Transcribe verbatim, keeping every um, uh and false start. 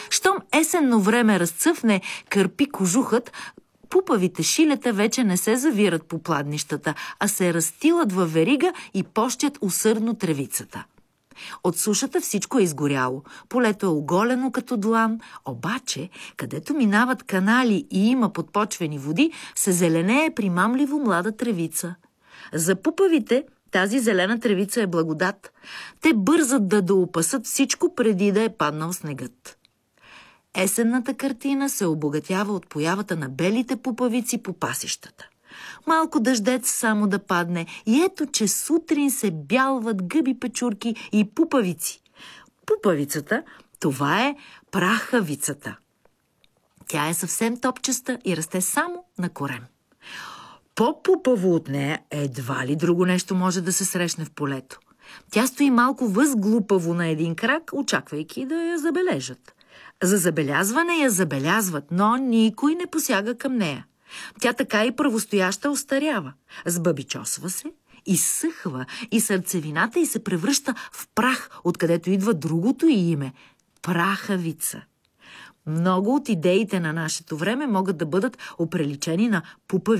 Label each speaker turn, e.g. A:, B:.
A: Щом есенно време разцъфне, кърпи кожухът, пупавите шилета вече не се завират по пладнищата, а се разстилат във верига и пощят усърдно тревицата. От сушата всичко е изгоряло, полето е оголено като длан, обаче, където минават канали и има подпочвени води, се зеленее примамливо млада тревица. За пупавите тази зелена тревица е благодат. Те бързат да доопасат всичко преди да е паднал снегът. Есенната картина се обогатява от появата на белите пупавици по пасищата. Малко дъждец само да падне и ето, че сутрин се бялват гъби печурки и пупавици. Пупавицата, това е прахавицата. Тя е съвсем топчеста и расте само на корем. По-пупаво от нея едва ли друго нещо може да се срещне в полето. Тя стои малко възглупаво на един крак, очаквайки да я забележат. За забелязване я забелязват, но никой не посяга към нея. Тя така и правостояща остарява. Сбъбичосва се, изсъхва и сърцевината й се превръща в прах, откъдето идва другото й име – прахавица. Много от идеите на нашето време могат да бъдат оприличени на пупави